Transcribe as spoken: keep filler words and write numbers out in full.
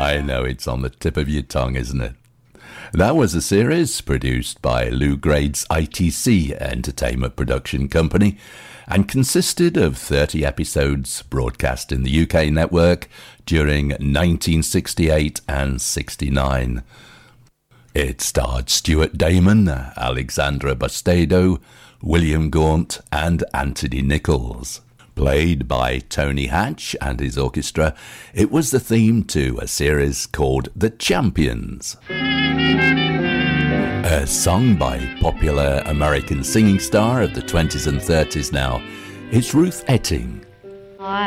I know it's on the tip of your tongue, isn't it? That was a series produced by Lou Grade's I T C Entertainment Production Company and consisted of thirty episodes broadcast in the U K network during nineteen sixty-eight and sixty-nine. It starred Stuart Damon, Alexandra Bastedo, William Gaunt and Anthony Nichols. Played by Tony Hatch and his orchestra, it was the theme to a series called The Champions. A song by popular American singing star of the twenties and thirties now, it's Ruth Etting